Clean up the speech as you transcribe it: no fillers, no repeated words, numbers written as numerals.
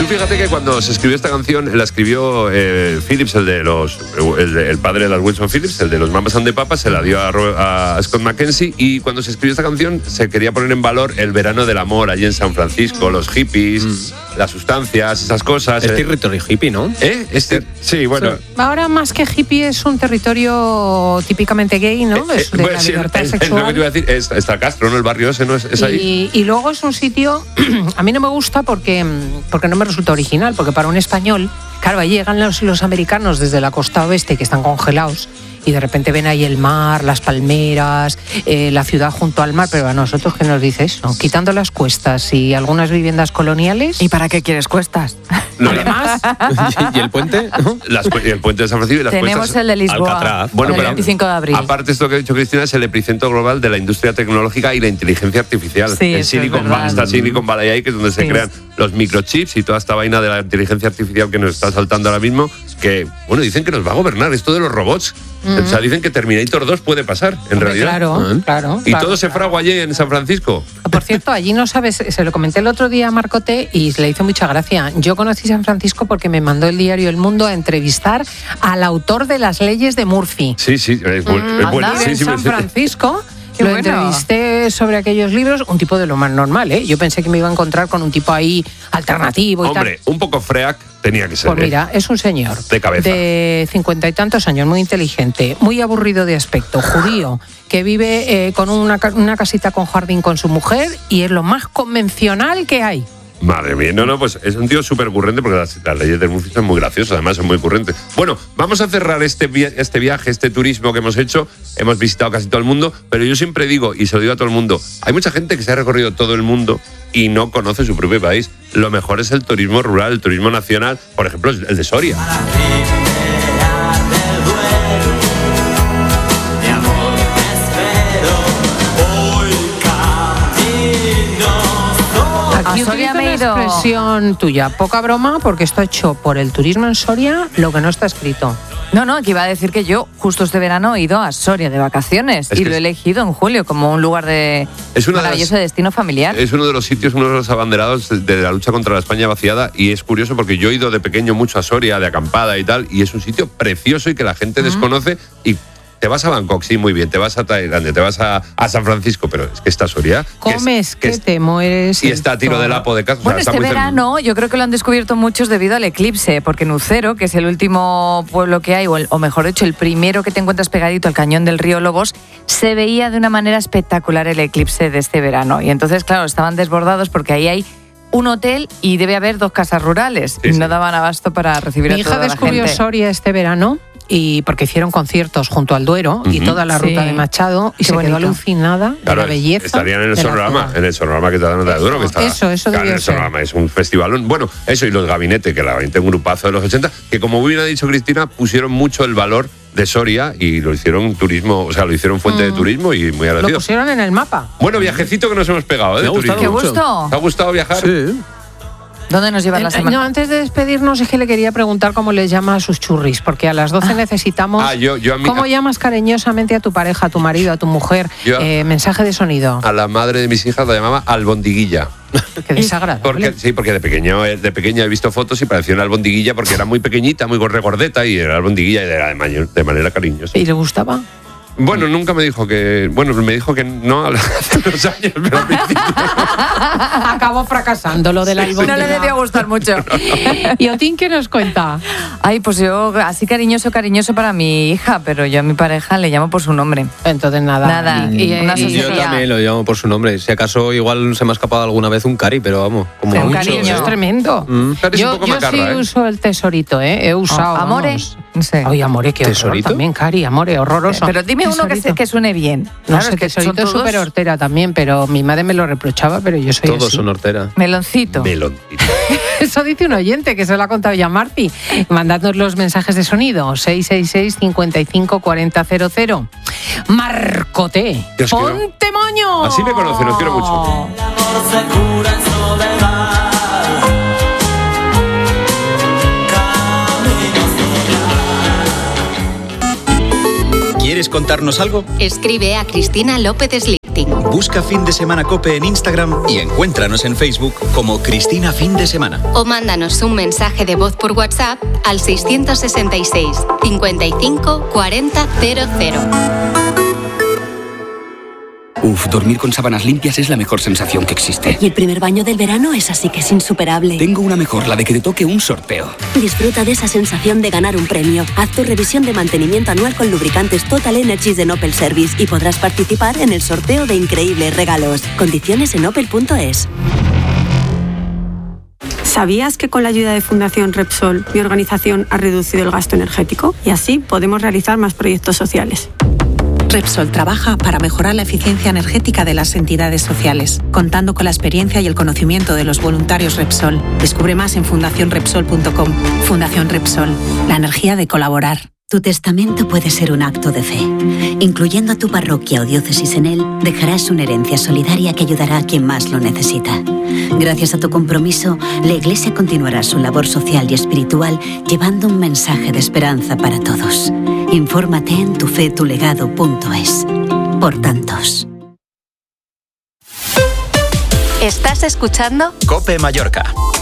fíjate que cuando se escribió esta canción, la escribió Phillips, el padre de las Wilson Phillips, el de los Mamas and the Papas, se la dio a Scott McKenzie, y cuando se escribió esta canción se quería poner en valor el verano del amor allí en San Francisco, los hippies, las sustancias, esas cosas. Es territorio hippie, ¿no? Sí, bueno. Ahora más que hippie es un territorio típicamente gay, ¿no? Es de la libertad sexual. Es lo que te iba a decir, está Castro, ¿no? El barrio ese, ¿no? Es ahí. Y luego es un sitio, a mí no me gusta porque no me resulta original, porque para un español, claro, ahí llegan los americanos desde la costa oeste que están congelados y de repente ven ahí el mar, las palmeras, la ciudad junto al mar, pero a nosotros, ¿qué nos dice eso? Quitando las cuestas y algunas viviendas coloniales. ¿Y para qué quieres cuestas? No, además. ¿Y el puente? El puente de San Francisco y las Tenemos cuestas. el de Lisboa, Alcatraz. Bueno, el 25 de abril. Aparte, esto que ha dicho Cristina es el epicentro global de la industria tecnológica y la inteligencia artificial. Sí, en eso Silicon es Valley, verdad. está Silicon Valley ahí, que es donde se crean los microchips y toda esta vaina de la inteligencia artificial que nos está saltando ahora mismo, que, bueno, dicen que nos va a gobernar esto de los robots. O sea, dicen que Terminator 2 puede pasar, en realidad. Claro. Y todo se fragua allí en San Francisco. Por cierto, allí no sabes, se lo comenté el otro día a Marcote y le hizo mucha gracia. Yo conocí San Francisco porque me mandó el diario El Mundo a entrevistar al autor de las leyes de Murphy. Sí, es bueno. Vive en San Francisco. Qué Lo bueno. entrevisté sobre aquellos libros, un tipo de lo más normal, ¿eh? Yo pensé que me iba a encontrar con un tipo ahí alternativo y Hombre, un poco freak tenía que ser. Pues mira, es un señor De cabeza. de 50 y tantos años, muy inteligente, muy aburrido de aspecto, judío, que vive con una casita con jardín con su mujer y es lo más convencional que hay. Madre mía, pues es un tío súper ocurrente porque las leyes del Murphy son muy graciosas, además son muy ocurrentes. Bueno, vamos a cerrar este viaje, este turismo que hemos hecho. Hemos visitado casi todo el mundo, pero yo siempre digo, y se lo digo a todo el mundo, hay mucha gente que se ha recorrido todo el mundo y no conoce su propio país. Lo mejor es el turismo rural, el turismo nacional, por ejemplo, el de Soria. Aquí Soria utilizo me he una ido. expresión tuya, poca broma, porque está hecho por el turismo en Soria lo que no está escrito. No, que iba a decir que yo justo este verano he ido a Soria de vacaciones y lo he elegido en julio como un lugar de maravilloso destino familiar. Es uno de los sitios, uno de los abanderados de la lucha contra la España vaciada, y es curioso porque yo he ido de pequeño mucho a Soria, de acampada y tal, y es un sitio precioso y que la gente desconoce. Y te vas a Bangkok, sí, muy bien, te vas a Tailandia, te vas a San Francisco, pero es que está Soria. Comes que te mueres. Y está a tiro de lapo de casa. Bueno, o sea, este está muy verano yo creo que lo han descubierto muchos debido al eclipse, porque en Ucero, que es el último pueblo que hay, o mejor dicho, el primero que te encuentras pegadito al cañón del río Lobos, se veía de una manera espectacular el eclipse de este verano. Y entonces, claro, estaban desbordados porque ahí hay un hotel y debe haber 2 casas rurales. Sí, y no sí. daban abasto para recibir Mi a toda hija la descubrió gente. Soria este verano y porque hicieron conciertos junto al Duero y toda la ruta Sí. de Machado y Qué se quedó bonito. alucinada Claro, de la belleza. estarían en el de la Sonorama, ciudad. en el Sonorama que te dan de Duro, que está. Eso claro, debió en el ser. Sonorama es un festivalón. Bueno, eso y los gabinetes, que la gabinete es un grupazo de los 80, que como bien ha dicho Cristina, pusieron mucho el valor de Soria y lo hicieron turismo, o sea, lo hicieron fuente de turismo y muy Lo agradecido. pusieron en el mapa. Bueno, viajecito que nos hemos pegado, ¿eh? Me ha de gustado turismo. ¡Qué mucho. gusto! ¿Te ha gustado viajar? Sí. ¿Dónde nos llevan la semana? No, antes de despedirnos es que le quería preguntar cómo les llama a sus churris, porque a las 12 necesitamos... yo a mí- ¿Cómo llamas cariñosamente a tu pareja, a tu marido, a tu mujer? Yo- Mensaje de sonido. A la madre de mis hijas la llamaba albondiguilla. Qué desagradable. Porque de pequeña he visto fotos y parecía una albondiguilla porque era muy pequeñita, muy regordeta y era albondiguilla y era de manera cariñosa. ¿Y le gustaba? Bueno, nunca me dijo que... Bueno, me dijo que no hace unos años, pero al principio... Acabó fracasando lo del No le debió gustar mucho. ¿Y Otín qué nos cuenta? Ay, pues yo así cariñoso para mi hija, pero yo a mi pareja le llamo por su nombre. Entonces nada. Nada, una Yo Sofía. también lo llamo por su nombre. Si acaso igual se me ha escapado alguna vez un cari, pero vamos, como Un mucho. cariño. Eso es tremendo. Cari es un Yo poco macarra, sí uso el tesorito, ¿eh? He usado. Amore, vamos. no sé. Ay, Amore, qué horror ¿Tesorito? también, Cari. Amore, horroroso. Pero dime uno que suene bien. No Claro, sé, es que son tesorito es todos súper hortera también, pero mi madre me lo reprochaba, pero yo soy Todos así. son hortera. Meloncito. Meloncito. Eso dice un oyente que se lo ha contado ya Marti. Mandadnos los mensajes de sonido 666 55 40 00. Marcote, Yo os quiero. ponte moño. Así me conocen, os quiero mucho. ¿Quieres contarnos algo? Escribe a Cristina López Slick. marketing. Busca Fin de Semana COPE en Instagram y encuéntranos en Facebook como Cristina Fin de Semana. O mándanos un mensaje de voz por WhatsApp al 666 55 40 00. Dormir con sábanas limpias es la mejor sensación que existe. Y el primer baño del verano es así que es insuperable. Tengo una mejor, la de que te toque un sorteo. Disfruta de esa sensación de ganar un premio. Haz tu revisión de mantenimiento anual con lubricantes Total Energies de Opel Service y podrás participar en el sorteo de increíbles regalos. Condiciones en opel.es. ¿Sabías que con la ayuda de Fundación Repsol, mi organización ha reducido el gasto energético? Y así podemos realizar más proyectos sociales. Repsol trabaja para mejorar la eficiencia energética de las entidades sociales, contando con la experiencia y el conocimiento de los voluntarios Repsol. Descubre más en fundacionrepsol.com. Fundación Repsol, la energía de colaborar. Tu testamento puede ser un acto de fe. Incluyendo a tu parroquia o diócesis en él, dejarás una herencia solidaria que ayudará a quien más lo necesita. Gracias a tu compromiso, la Iglesia continuará su labor social y espiritual llevando un mensaje de esperanza para todos. Infórmate en tufetulegado.es. Por tantos. ¿Estás escuchando? COPE Mallorca.